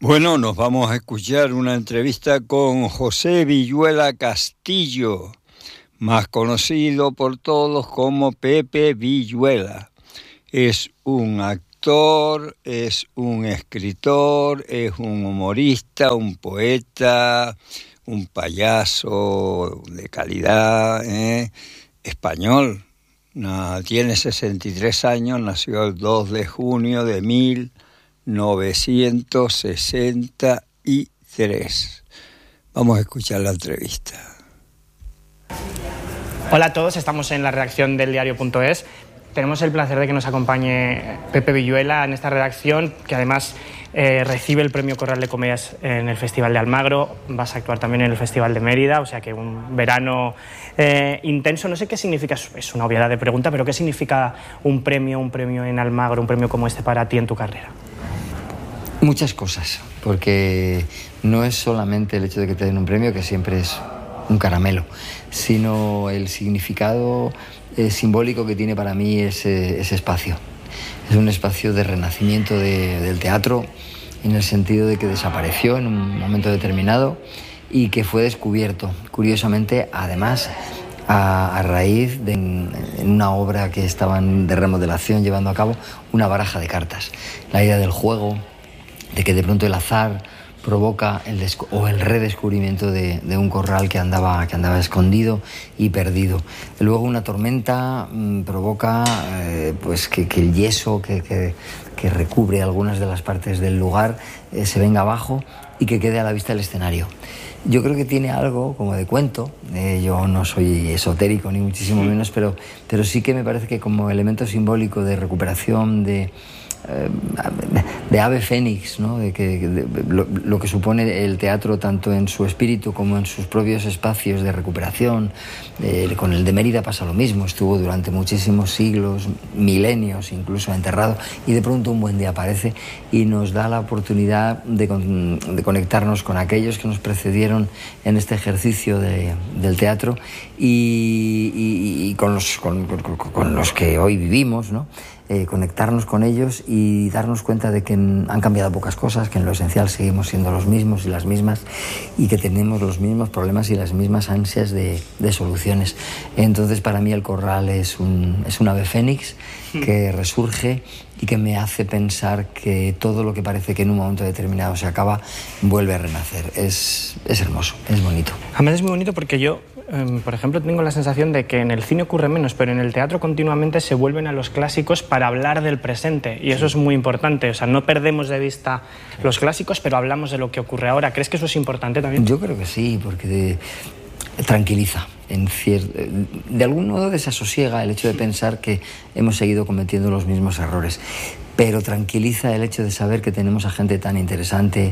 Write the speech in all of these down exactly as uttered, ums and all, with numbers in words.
Bueno, nos vamos a escuchar una entrevista con José Villuela Castillo, más conocido por todos como Pepe Villuela. Es un actor, es un escritor, es un humorista, un poeta, un payaso de calidad, ¿eh? Español. No, tiene sesenta y tres años, nació el dos de junio de mil novecientos sesenta y tres. Vamos a escuchar la entrevista. Hola a todos, estamos en la redacción del diario punto es. Tenemos el placer de que nos acompañe Pepe Villuela en esta redacción, que además eh, recibe el premio Corral de Comedias en el Festival de Almagro. Vas a actuar también en el Festival de Mérida, o sea que un verano eh, intenso. No sé qué significa, es una obviedad de pregunta, pero ¿qué significa un premio, un premio en Almagro, un premio como este para ti en tu carrera? Muchas cosas, porque no es solamente el hecho de que te den un premio, que siempre es un caramelo, sino el significado eh, simbólico que tiene para mí ese, ese espacio. Es un espacio de renacimiento de, del teatro, en el sentido de que desapareció en un momento determinado y que fue descubierto, curiosamente, además, a, a raíz de en, en una obra que estaban de remodelación llevando a cabo, una baraja de cartas. La idea del juego, de que de pronto el azar provoca el descu- o el redescubrimiento de, de un corral que andaba, que andaba escondido y perdido. Luego una tormenta mmm, provoca eh, pues que, que el yeso que, que, que recubre algunas de las partes del lugar eh, se venga abajo y que quede a la vista del escenario. Yo creo que tiene algo como de cuento. Eh, yo no soy esotérico ni muchísimo menos, pero, pero sí que me parece que como elemento simbólico de recuperación, de de ave fénix, ¿no? De que, de, lo, lo que supone el teatro tanto en su espíritu como en sus propios espacios de recuperación. Eh, con el de Mérida pasa lo mismo, estuvo durante muchísimos siglos, milenios incluso enterrado, y de pronto un buen día aparece y nos da la oportunidad de, con, de conectarnos con aquellos que nos precedieron en este ejercicio de, del teatro y, y, y con, los, con, con, con los que hoy vivimos, ¿no? Eh, conectarnos con ellos y darnos cuenta de que han cambiado pocas cosas, que en lo esencial seguimos siendo los mismos y las mismas y que tenemos los mismos problemas y las mismas ansias de, de soluciones. Entonces para mí el corral es un, es un ave fénix que resurge y que me hace pensar que todo lo que parece que en un momento determinado se acaba vuelve a renacer. Es, es hermoso, es bonito. Además es muy bonito porque yo, eh, por ejemplo, tengo la sensación de que en el cine ocurre menos, pero en el teatro continuamente se vuelven a los clásicos para hablar del presente, y eso es muy importante. O sea, no perdemos de vista los clásicos, pero hablamos de lo que ocurre ahora. ¿Crees que eso es importante también? Yo creo que sí, porque de, tranquiliza. En cier... De algún modo desasosiega el hecho de pensar que hemos seguido cometiendo los mismos errores, pero tranquiliza el hecho de saber que tenemos a gente tan interesante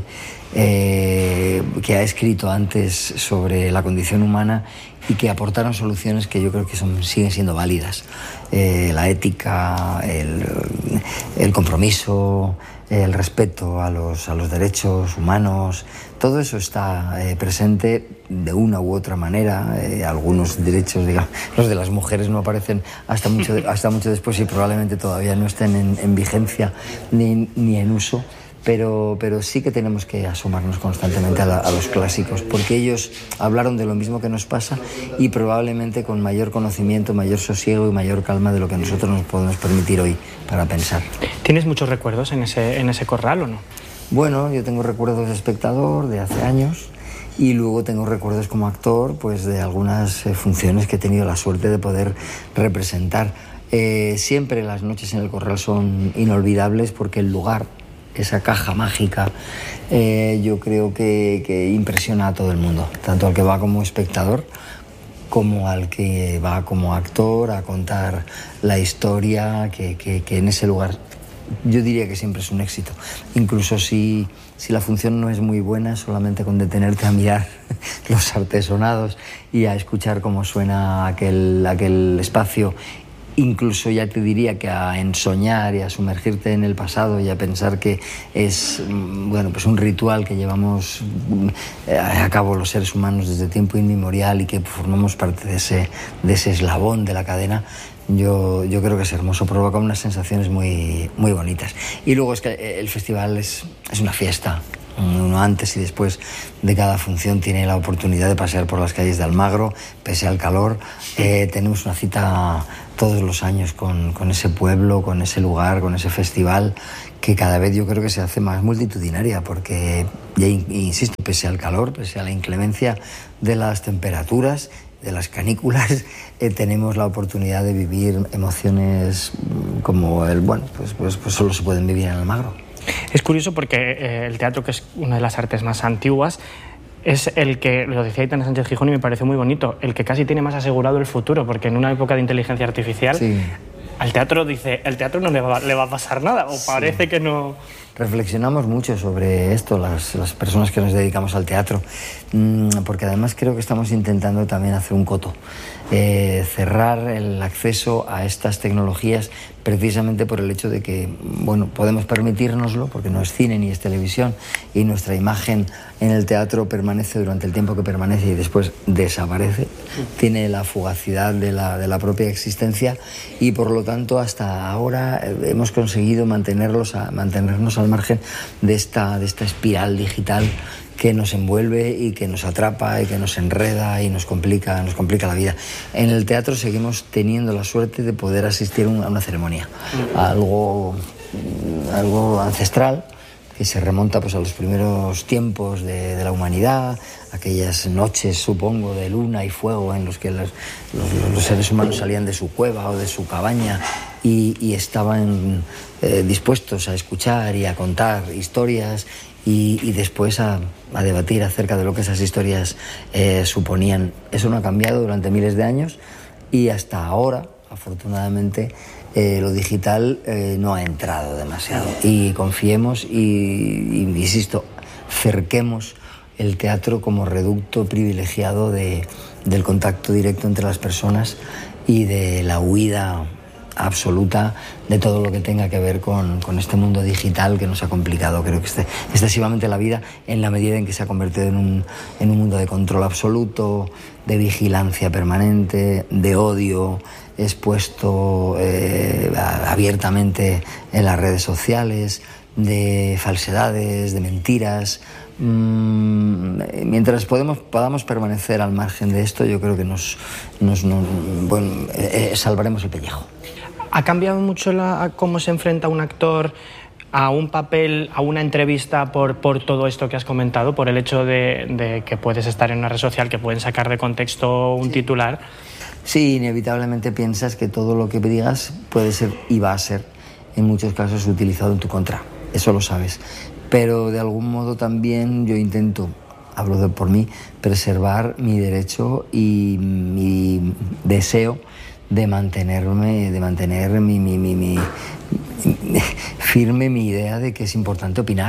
eh, que ha escrito antes sobre la condición humana y que aportaron soluciones que yo creo que son, siguen siendo válidas. Eh, la ética, el, el compromiso, el respeto a los, a los derechos humanos, todo eso está eh, presente de una u otra manera. Eh, algunos derechos, digamos, los de las mujeres no aparecen hasta mucho, hasta mucho después y probablemente todavía no estén en, en vigencia ni, ni en uso. Pero, pero sí que tenemos que asomarnos constantemente a, la, a los clásicos, porque ellos hablaron de lo mismo que nos pasa y probablemente con mayor conocimiento, mayor sosiego y mayor calma de lo que nosotros nos podemos permitir hoy para pensar. ¿Tienes muchos recuerdos en ese, en ese corral o no? Bueno, yo tengo recuerdos de espectador de hace años y luego tengo recuerdos como actor pues de algunas eh, funciones que he tenido la suerte de poder representar. Eh, siempre las noches en el corral son inolvidables porque el lugar, esa caja mágica, eh, yo creo que, que impresiona a todo el mundo, tanto al que va como espectador como al que va como actor a contar la historia, que, que, que en ese lugar yo diría que siempre es un éxito. Incluso si, si la función no es muy buena, solamente con detenerte a mirar los artesonados y a escuchar cómo suena aquel, aquel espacio, incluso ya te diría que a ensoñar y a sumergirte en el pasado y a pensar que es, bueno, pues un ritual que llevamos a cabo los seres humanos desde tiempo inmemorial y que formamos parte de ese, de ese eslabón de la cadena. Yo, yo creo que es hermoso, provoca unas sensaciones muy, muy bonitas. Y luego es que el festival es, es una fiesta. Uno antes y después de cada función tiene la oportunidad de pasear por las calles de Almagro, pese al calor. Eh, tenemos una cita todos los años con, con ese pueblo, con ese lugar, con ese festival, que cada vez yo creo que se hace más multitudinaria, porque, ya insisto, pese al calor, pese a la inclemencia de las temperaturas, de las canículas, eh, tenemos la oportunidad de vivir emociones como el, bueno, pues, pues, pues solo se pueden vivir en Almagro. Es curioso porque eh, el teatro, que es una de las artes más antiguas, es el que, lo decía Aitana Sánchez Gijón y me pareció muy bonito, el que casi tiene más asegurado el futuro, porque en una época de inteligencia artificial, sí, al teatro dice, el teatro no le va, le va a pasar nada, o sí, parece que no... Reflexionamos mucho sobre esto, las, las personas que nos dedicamos al teatro, porque además creo que estamos intentando también hacer un coto, eh, cerrar el acceso a estas tecnologías, precisamente por el hecho de que, bueno, podemos permitírnoslo, porque no es cine ni es televisión, y nuestra imagen en el teatro permanece durante el tiempo que permanece y después desaparece, tiene la fugacidad de la, de la propia existencia, y por lo tanto hasta ahora hemos conseguido mantenerlos a, mantenernos al margen de esta, de esta espiral digital que nos envuelve y que nos atrapa y que nos enreda y nos complica, nos complica la vida. En el teatro seguimos teniendo la suerte de poder asistir a una ceremonia, a algo, algo ancestral, que se remonta pues a los primeros tiempos de, de la humanidad, aquellas noches, supongo, de luna y fuego en los que los, los, los seres humanos salían de su cueva o de su cabaña y, y estaban eh, dispuestos a escuchar y a contar historias y, y después a, a debatir acerca de lo que esas historias eh, suponían. Eso no ha cambiado durante miles de años y hasta ahora, afortunadamente, Eh, lo digital eh, no ha entrado demasiado y confiemos y, y, insisto, cerquemos el teatro como reducto privilegiado de, del contacto directo entre las personas y de la huida absoluta de todo lo que tenga que ver con, con este mundo digital que nos ha complicado, creo que este, excesivamente la vida, en la medida en que se ha convertido en un, en un mundo de control absoluto, de vigilancia permanente, de odio expuesto eh, abiertamente en las redes sociales, de falsedades, de mentiras. Mm, mientras podemos, podamos permanecer al margen de esto, yo creo que nos, nos, nos bueno, eh, salvaremos el pellejo. ¿Ha cambiado mucho la, cómo se enfrenta un actor a un papel, a una entrevista por, por todo esto que has comentado, por el hecho de, de que puedes estar en una red social, que pueden sacar de contexto un sí. titular? Sí, inevitablemente piensas que todo lo que digas puede ser y va a ser, en muchos casos, utilizado en tu contra. Eso lo sabes. Pero de algún modo también yo intento, hablo de por mí, preservar mi derecho y mi deseo de mantenerme, de mantener mi, mi, mi, mi, mi, firme mi idea de que es importante opinar,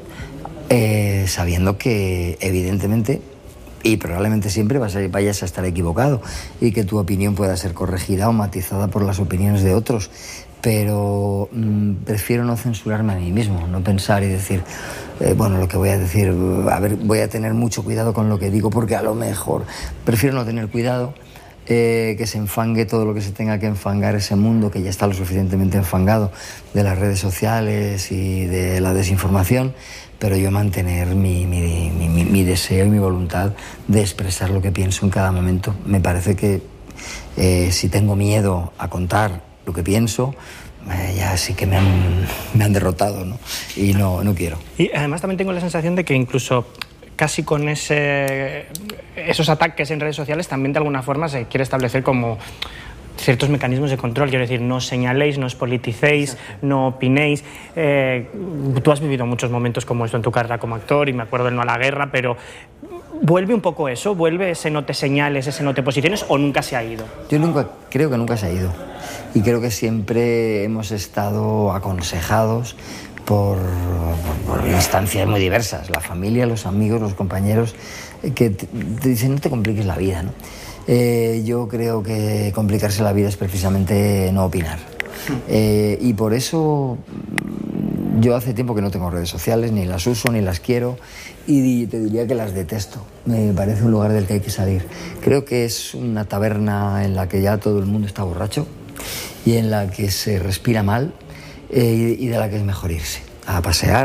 eh, sabiendo que evidentemente y probablemente siempre vas a, vayas a estar equivocado y que tu opinión pueda ser corregida o matizada por las opiniones de otros, pero mmm, prefiero no censurarme a mí mismo, no pensar y decir eh, bueno, lo que voy a decir, a ver, voy a tener mucho cuidado con lo que digo porque a lo mejor prefiero no tener cuidado. Eh, que se enfangue todo lo que se tenga que enfangar ese mundo que ya está lo suficientemente enfangado de las redes sociales y de la desinformación, pero yo mantener mi, mi, mi, mi deseo y mi voluntad de expresar lo que pienso en cada momento. Me parece que eh, si tengo miedo a contar lo que pienso, eh, ya sí que me han, me han derrotado, ¿no? Y no, no quiero. Y además también tengo la sensación de que incluso casi con ese, esos ataques en redes sociales también de alguna forma se quiere establecer como ciertos mecanismos de control. Quiero decir, no os señaléis, no os politicéis, exacto, no opinéis. Eh, tú has vivido muchos momentos como esto en tu carrera como actor y me acuerdo del No a la Guerra, pero ¿vuelve un poco eso? ¿Vuelve ese no te señales, ese no te posiciones o nunca se ha ido? Yo nunca, creo que nunca se ha ido y creo que siempre hemos estado aconsejados Por, por, por instancias muy diversas, la familia, los amigos, los compañeros, que te, te dicen no te compliques la vida, ¿no? Eh, yo creo que complicarse la vida es precisamente no opinar. Eh, y por eso yo hace tiempo que no tengo redes sociales, ni las uso, ni las quiero, y te diría que las detesto. Me parece un lugar del que hay que salir. Creo que es una taberna en la que ya todo el mundo está borracho y en la que se respira mal, Eh, y de la que es mejor irse, a pasear,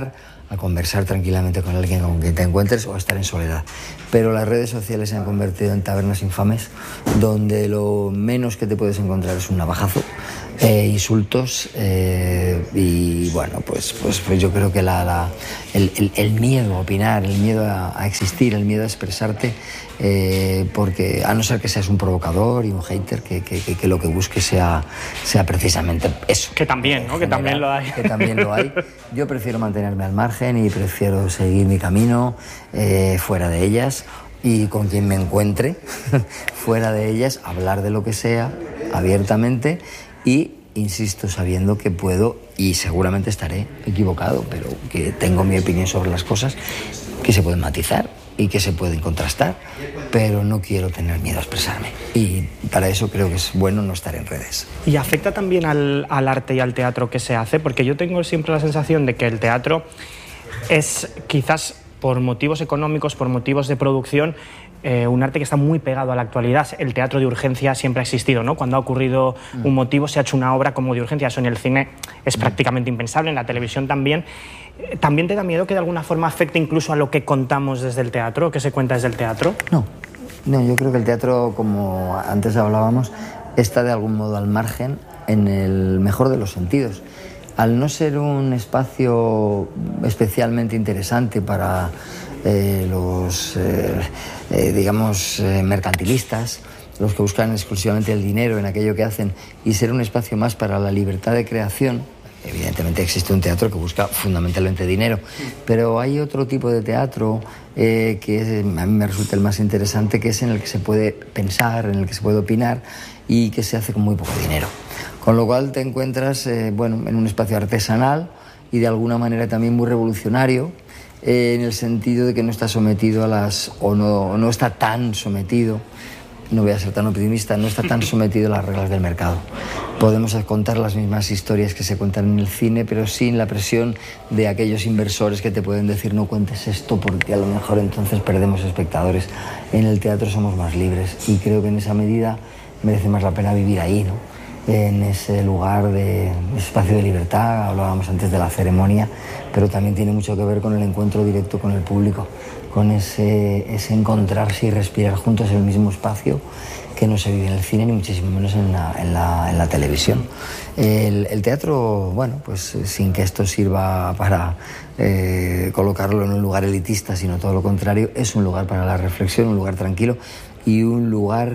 a conversar tranquilamente con alguien con quien te encuentres o a estar en soledad. Pero las redes sociales se han convertido en tabernas infames donde lo menos que te puedes encontrar es un navajazo, eh, insultos eh, y bueno, pues, pues, pues yo creo que la, la, el, el, el miedo a opinar, el miedo a, a existir, el miedo a expresarte, eh, porque a no ser que seas un provocador y un hater, que, que, que, que lo que busques sea, sea precisamente eso. Que también, ¿no? General, que también lo hay. Que también lo hay. Yo prefiero mantenerme al margen y prefiero seguir mi camino eh, fuera de ellas, y con quien me encuentre fuera de ellas, hablar de lo que sea abiertamente y, insisto, sabiendo que puedo, y seguramente estaré equivocado, pero que tengo mi opinión sobre las cosas, que se pueden matizar y que se pueden contrastar, pero no quiero tener miedo a expresarme, y para eso creo que es bueno no estar en redes. ¿Y afecta también al, al arte y al teatro que se hace? Porque yo tengo siempre la sensación de que el teatro es, quizás por motivos económicos, por motivos de producción, eh, un arte que está muy pegado a la actualidad. El teatro de urgencia siempre ha existido, ¿no? Cuando ha ocurrido un motivo, se ha hecho una obra como de urgencia. Eso en el cine es prácticamente impensable, en la televisión también. ¿También te da miedo que de alguna forma afecte incluso a lo que contamos desde el teatro, que se cuenta desde el teatro? No, no, yo creo que el teatro, como antes hablábamos, está de algún modo al margen en el mejor de los sentidos. Al no ser un espacio especialmente interesante para eh, los, eh, eh, digamos, eh, mercantilistas, los que buscan exclusivamente el dinero en aquello que hacen, y ser un espacio más para la libertad de creación, evidentemente existe un teatro que busca fundamentalmente dinero, pero hay otro tipo de teatro eh, que es, a mí me resulta el más interesante, que es en el que se puede pensar, en el que se puede opinar y que se hace con muy poco dinero. Con lo cual te encuentras eh, bueno, en un espacio artesanal y de alguna manera también muy revolucionario, eh, en el sentido de que no está sometido a las, o no, no está tan sometido, no voy a ser tan optimista, no está tan sometido a las reglas del mercado. Podemos contar las mismas historias que se cuentan en el cine, pero sin la presión de aquellos inversores que te pueden decir no cuentes esto porque a lo mejor entonces perdemos espectadores. En el teatro somos más libres y creo que en esa medida merece más la pena vivir ahí, ¿no? En ese lugar de ese espacio de libertad. Hablábamos antes de la ceremonia, pero también tiene mucho que ver con el encuentro directo con el público, con ese, ese encontrarse y respirar juntos en el mismo espacio, que no se vive en el cine ni muchísimo menos en la, en la, en la televisión. El, el teatro, bueno, pues sin que esto sirva para eh, colocarlo en un lugar elitista, sino todo lo contrario, es un lugar para la reflexión, un lugar tranquilo y un lugar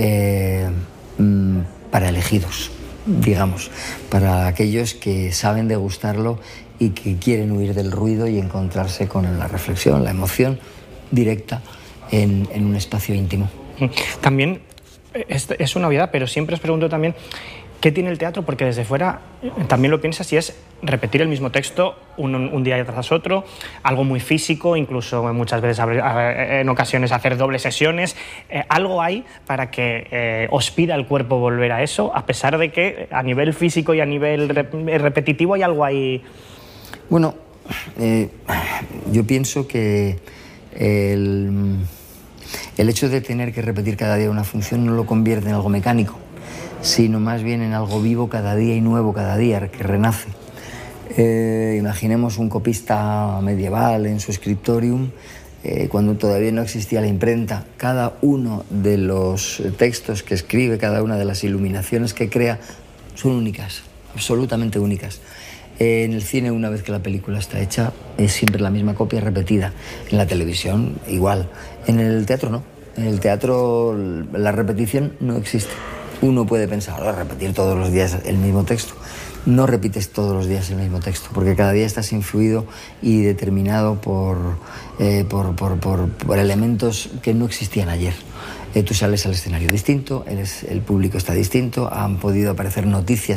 eh, mmm, para elegidos, digamos, para aquellos que saben degustarlo y que quieren huir del ruido y encontrarse con la reflexión, la emoción directa en, en un espacio íntimo. También es, es una obviedad, pero siempre os pregunto también ¿qué tiene el teatro? Porque desde fuera también lo piensas y es repetir el mismo texto un, un día tras otro, algo muy físico, incluso muchas veces en ocasiones hacer dobles sesiones. Eh, algo hay para que eh, os pida el cuerpo volver a eso, a pesar de que a nivel físico y a nivel rep repetitivo hay algo ahí. Bueno, eh, yo pienso que el, el hecho de tener que repetir cada día una función no lo convierte en algo mecánico, sino más bien en algo vivo cada día y nuevo cada día, que renace. Eh, imaginemos un copista medieval en su scriptorium, eh, cuando todavía no existía la imprenta. Cada uno de los textos que escribe, cada una de las iluminaciones que crea, son únicas, absolutamente únicas. Eh, en el cine, una vez que la película está hecha, es siempre la misma copia repetida. En la televisión, igual. En el teatro, no. En el teatro, la repetición no existe. Uno puede pensar, oh, repetir todos los días el mismo texto. No repites todos los días el mismo texto, porque cada día estás influido y determinado por, eh, por, por, por, por elementos que no existían ayer. Eh, tú sales al escenario distinto, eres, el público está distinto, han podido aparecer noticias